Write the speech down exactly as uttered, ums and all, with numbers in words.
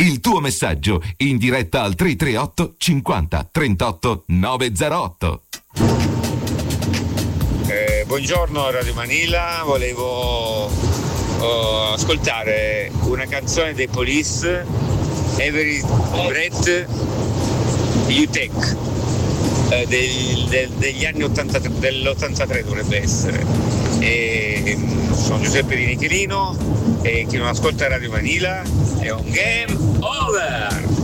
Il tuo messaggio in diretta al tre tre otto cinquanta trentotto novecentootto. Eh, buongiorno Radio Manila, volevo oh, ascoltare una canzone dei Police, Every Breath You Take, eh, del, del, degli anni ottantatré, dell'ottantatré dovrebbe essere. E, sono Giuseppe Di Michelino e chi non ascolta Radio Manila è un game over.